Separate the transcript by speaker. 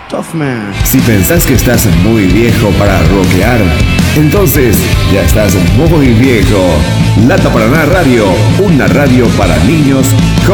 Speaker 1: Tough man.
Speaker 2: Si pensás que estás muy viejo para rockear, entonces ya estás muy viejo. Lata para nada radio, una radio para niños